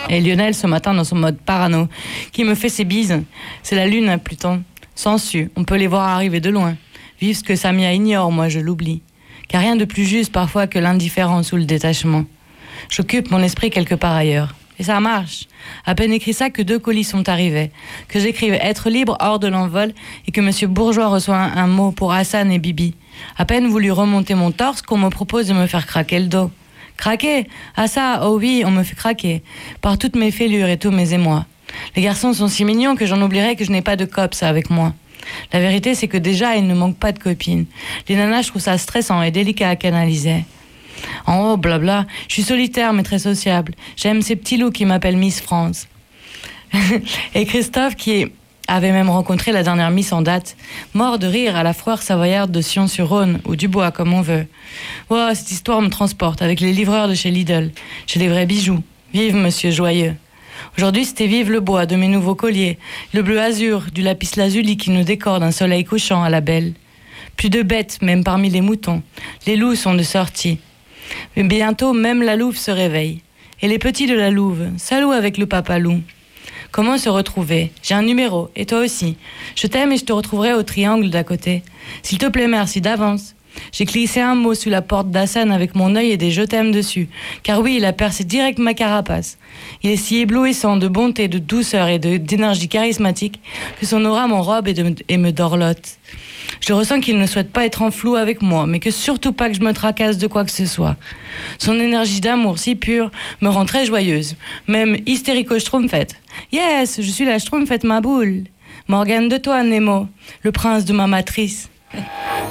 Et Lionel, ce matin, dans son mode parano, qui me fait ses bises. C'est la lune à Pluton. Sensu, on peut les voir arriver de loin. Vive ce que Samia ignore, moi je l'oublie. Car rien de plus juste parfois que l'indifférence ou le détachement. J'occupe mon esprit quelque part ailleurs. Et ça marche. À peine écrit ça que 2 colis sont arrivés. Que j'écrive être libre hors de l'envol et que monsieur Bourgeois reçoit un mot pour Hassan et Bibi. À peine voulu remonter mon torse qu'on me propose de me faire craquer le dos. Craquer? Ah ça, oh oui, on me fait craquer. Par toutes mes fêlures et tous mes émois. Les garçons sont si mignons que j'en oublierais que je n'ai pas de cops avec moi. La vérité, c'est que déjà, il ne manque pas de copines. Les nanas, je trouve ça stressant et délicat à canaliser. En haut, blabla, je suis solitaire mais très sociable. J'aime ces petits loups qui m'appellent Miss France. Et Christophe, qui avait même rencontré la dernière Miss en date, mort de rire à la foire savoyarde de Sion-sur-Rhône, ou du Bois, comme on veut. Oh, cette histoire me transporte avec les livreurs de chez Lidl, chez les vrais bijoux. Vive Monsieur Joyeux. Aujourd'hui, c'était vive le bois de mes nouveaux colliers, le bleu azur du lapis lazuli qui nous décore d'un soleil couchant à la belle. Plus de bêtes, même parmi les moutons. Les loups sont de sortie. Mais bientôt, même la louve se réveille. Et les petits de la louve, salut avec le papa loup. Comment se retrouver? J'ai un numéro, et toi aussi. Je t'aime et je te retrouverai au triangle d'à côté. S'il te plaît, merci d'avance. J'ai glissé un mot sous la porte d'Hassan avec mon œil et des je t'aime dessus. Car oui, il a percé direct ma carapace. Il est si éblouissant de bonté, de douceur et d'énergie charismatique que son aura m'enrobe et me dorlote. Je ressens qu'il ne souhaite pas être en flou avec moi, mais que surtout pas que je me tracasse de quoi que ce soit. Son énergie d'amour si pure me rend très joyeuse, même hystérico-schtroumpfette. Yes, je suis la schtroumpfette ma boule. Morgane de toi, Nemo, le prince de ma matrice.